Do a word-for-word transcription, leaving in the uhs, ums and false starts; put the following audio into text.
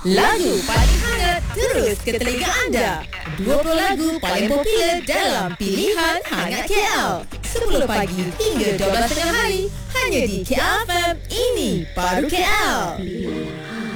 Lagu paling hangat terus ke telinga anda. dua puluh lagu paling popular dalam pilihan Hangat K L. sepuluh pagi hingga dua belas tengah hari. Hanya di K L F M. Ini Baru K L.